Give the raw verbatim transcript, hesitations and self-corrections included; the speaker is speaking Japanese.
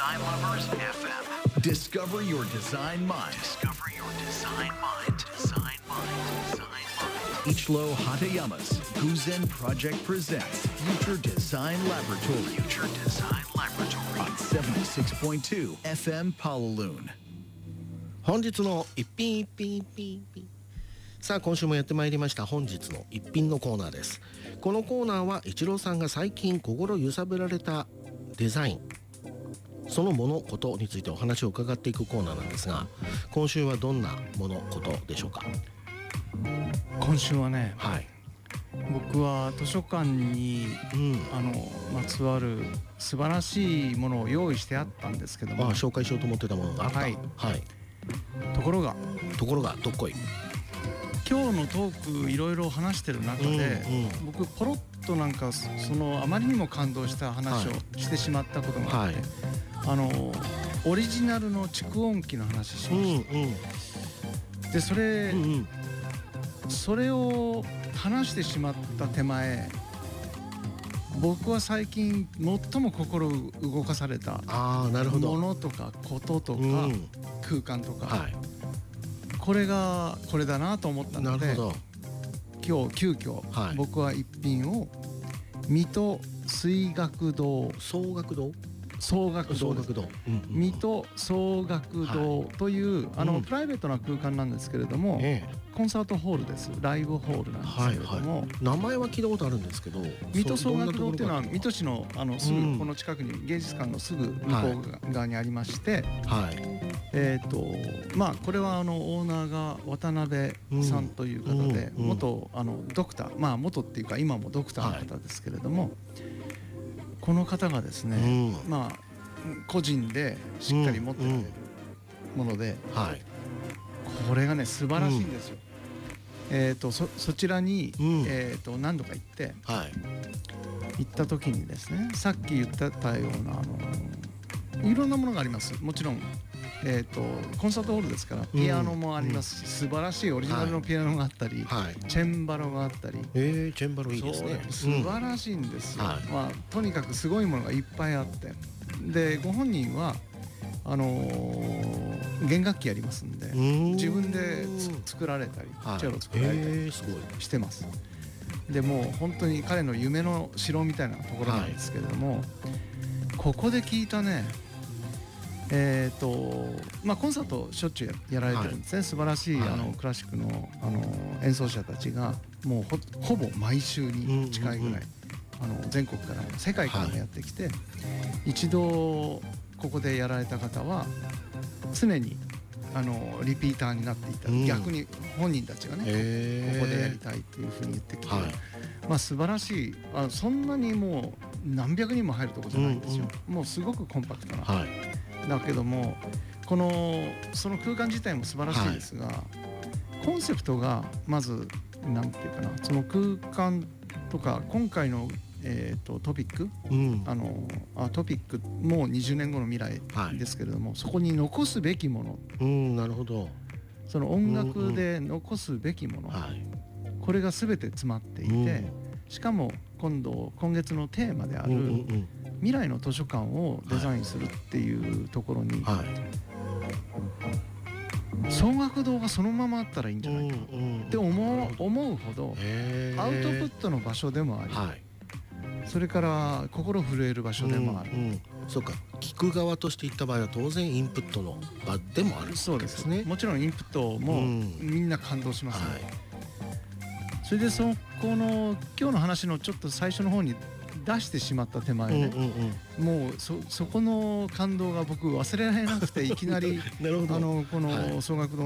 Design Lovers エフエム. Discover your design mind. Discover your design mind. Design mind. Design mind. Ichiro Hatayama's Guzen Project presents Future Design Laboratory. Future Design Laboratory on seventy-six point two エフエム Pawaloon. 本日の一品一品一品一品。さあ今週もやってまいりました本日の一品のコーナーです。このコーナーはイチローさんが最近心揺さぶられたデザイン、そのものことについてお話を伺っていくコーナーなんですが、今週はどんなものことでしょうか。 今週はね、 はい、 僕は図書館に、うん、あのまつわる素晴らしいものを用意してあったんですけども、 ああ紹介しようと思ってたものがあった。 はい、 はい、 ところがところがどっこい。 今日のトークいろいろ話してる中で、うんうん、僕ポロッとなんかそのあまりにも感動した話をしてしまったことがあって、はい、あのオリジナルの蓄音機の話しました、うんうん、でそれ、うんうん、それを話してしまった手前、僕は最近最も心動かされたものとかこととか、うん、空間とか、はい、これがこれだなと思ったので、今日急遽、はい、僕は一品を水戸水学堂総学堂総学堂です、うんうん、水戸総学堂という、はい、あの、うん、プライベートな空間なんですけれども、ええ、コンサートホールです。ライブホールなんですけれども、はいはい、 名前は聞いたことあるんですけど、 水戸総学堂っていうのは水戸市の、あのすぐこの近くに芸術館のすぐ向こう側にありまして、はい、えーとまあ、これはあのオーナーが渡辺さんという方で、うんうん、元あのドクター、まあ元っていうか今もドクターの方ですけれども、はい、この方がですね、うん、まあ個人でしっかり持っているもので、うんうん、はい、これがね素晴らしいんですよ、うん、えーと そ, そちらに、うん、えーと何度か行って、はい、行った時にですね、さっき言ってたようなあのいろんなものがあります。もちろんえー、とコンサートホールですからピアノもありますし、うん、素晴らしいオリジナルのピアノがあったり、はい、チェンバロがあったり、 えー、チェンバロいいですね。 素晴らしいんですよ、うん、はい、まあ、とにかくすごいものがいっぱいあって、でご本人はあのー、弦楽器やりますんで、自分で作られたり、はい、チェロ作られたり、えー、すごいしてます。でもう本当に彼の夢の城みたいなところなんですけれども、はい、ここで聞いたね、えーとまあ、コンサートしょっちゅう や, やられてるんですね、はい、素晴らしい、はい、あのクラシック の, あの演奏者たちがもう ほ, ほぼ毎週に近いぐらい、うんうんうん、あの全国からも世界からもやってきて、はい、一度ここでやられた方は常にあのリピーターになっていた、うん、逆に本人たちがね、ここでやりたいっていうふうに言ってきて、はい、まあ、素晴らしい、あそんなにもう何百人も入るとこじゃないんですよ、うんうん、もうすごくコンパクトな、はい、だけどもこのその空間自体も素晴らしいですが、はい、コンセプトがまずなんていうかな、その空間とか今回の、えー、とトピック、うん、あのあトピックもうにじゅうねんごの未来ですけれども、はい、そこに残すべきもの、 うん、なるほど、 その音楽で残すべきもの、うんうん、これが全て詰まっていて、うん、しかも今度今月のテーマである、うんうんうん、未来の図書館をデザインするっていうところに、はいはい、総学堂がそのままあったらいいんじゃないかって思う、思うほどアウトプットの場所でもあり、はい、それから心震える場所でもある、うんうん、 そうか、聞く側としていった場合は当然インプットの場でもある。 そうですね、もちろんインプットもみんな感動しますね、うん、はい、それでそこの今日の話のちょっと最初の方に出してしまった手前ね、うんうんうん、もう そ, そこの感動が僕忘れられなくていきなりあのこの総学堂